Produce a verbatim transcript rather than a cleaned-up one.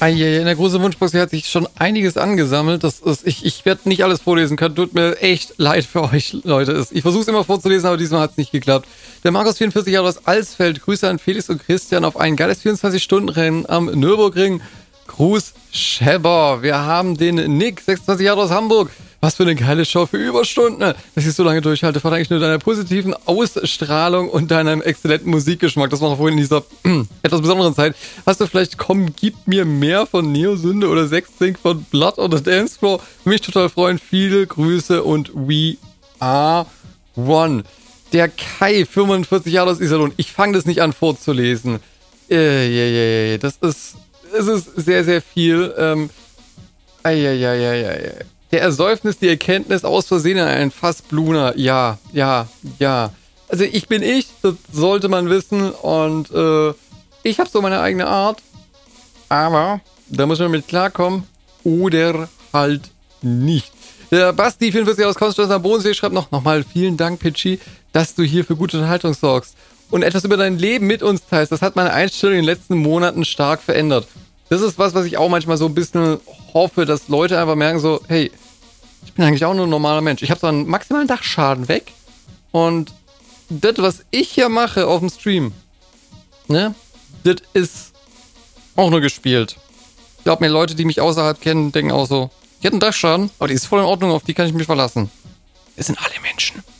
Eieiei, in der großen Wunschbox hier hat sich schon einiges angesammelt. Das ist, ich, ich werde nicht alles vorlesen können. Tut mir echt leid für euch, Leute. Ich versuche es immer vorzulesen, aber diesmal hat es nicht geklappt. Der Markus vierundvierzig Jahre aus Alsfeld. Grüße an Felix und Christian auf ein geiles vierundzwanzig-Stunden-Rennen am Nürburgring. Gruß Schäber. Wir haben den Nick, sechsundzwanzig Jahre aus Hamburg. Was für eine geile Show für Überstunden. Dass ich so lange durchhalte, verdanke ich nur deiner positiven Ausstrahlung und deinem exzellenten Musikgeschmack. Das war noch vorhin in dieser etwas besonderen Zeit. Hast du vielleicht Komm, gib mir mehr von Neosünde oder Sexting von Blood on the Dance Floor? Mich total freuen. Viele Grüße und we are one. Der Kai, fünfundvierzig Jahre aus Iserlohn. Ich fange das nicht an vorzulesen. Äh, yeah, yeah, yeah. Das ist, es ist sehr, sehr viel. Ähm, ei, ei, ei, ei, ei. Der Ersäufnis, die Erkenntnis, aus Versehen in ein Fass Bluna. Ja, ja, ja. Also ich bin ich, das sollte man wissen. Und äh, ich habe so meine eigene Art. Aber da muss man mit klarkommen. Oder halt nicht. Der Basti, vierundvierzig aus Konstanz am Bodensee, schreibt noch, nochmal vielen Dank, Pitchy, dass du hier für gute Unterhaltung sorgst. Und etwas über dein Leben mit uns teilst. Das hat meine Einstellung in den letzten Monaten stark verändert. Das ist was, was ich auch manchmal so ein bisschen hoffe, dass Leute einfach merken so, hey, ich bin eigentlich auch nur ein normaler Mensch. Ich habe so einen maximalen Dachschaden weg. Und das, was ich hier mache auf dem Stream, ne, das ist auch nur gespielt. Ich glaube mir, Leute, die mich außerhalb kennen, denken auch so, die hat einen Dachschaden, aber die ist voll in Ordnung, auf die kann ich mich verlassen. Wir sind alle Menschen.